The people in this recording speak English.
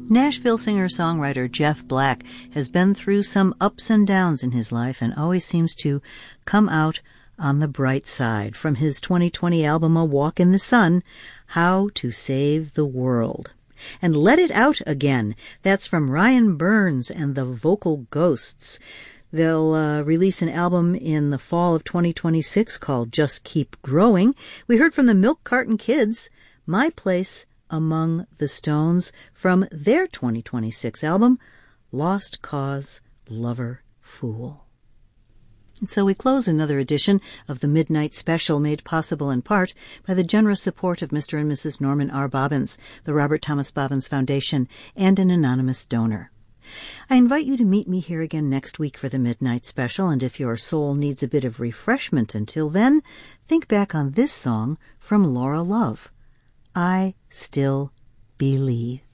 Nashville singer-songwriter Jeff Black has been through some ups and downs in his life and always seems to come out on the bright side. From his 2020 album A Walk in the Sun, How to Save the World. And Let It Out Again, that's from Ryan Burns and the Vocal Ghosts. They'll release an album in the fall of 2026 called Just Keep Growing. We heard from the Milk Carton Kids, My Place Among the Stones, from their 2026 album, Lost Cause, Lover, Fool. And so we close another edition of the Midnight Special, made possible in part by the generous support of Mr. and Mrs. Norman R. Bobbins, the Robert Thomas Bobbins Foundation, and an anonymous donor. I invite you to meet me here again next week for the Midnight Special, and if your soul needs a bit of refreshment until then, think back on this song from Laura Love, I Still Believe.